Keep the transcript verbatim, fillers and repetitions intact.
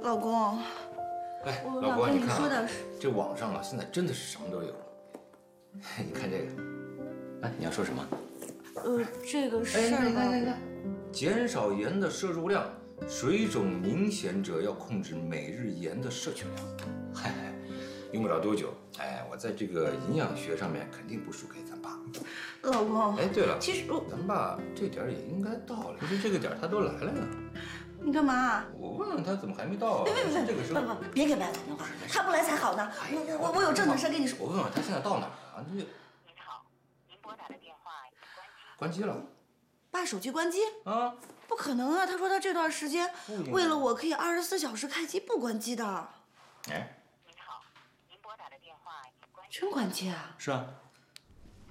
老公， 哎， 我老婆， 想跟你看啊， 说点事。 这网上啊，现在真的是什么都有。你看这个，哎，你要说什么？ 呃，这个事哎， 儿吧， 你看，你看，减少盐的摄入量，水肿明显者要控制每日盐的摄取量。嗨，用不了多久，哎，我在这个营养学上面肯定不输给咱爸。 老公。 哎，对了， 其实我咱爸这点儿也应该到了，可是这个点儿他都来了呀。 你干嘛？ 我问问他怎么还没到啊？ 别别别这个时候， 不不，别给白打电话，他不来才好呢。我我我我有正经事跟你说。 我问问他现在到哪儿了？这您好，您拨打的电话已关机了。 爸手机关机？ 啊？ 不可能啊！他说他这段时间为了我可以二十四小时开机不关机的。 哎， 您好，您拨打的电话已关机。 真关机啊？ 是啊。